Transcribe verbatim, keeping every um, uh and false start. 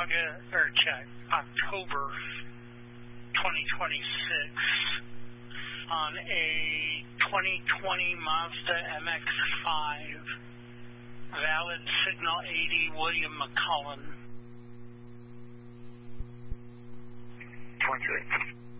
August, or check, October twenty twenty-six on a twenty twenty Mazda M X five, valid signal eighty, William McCullen. twenty-six.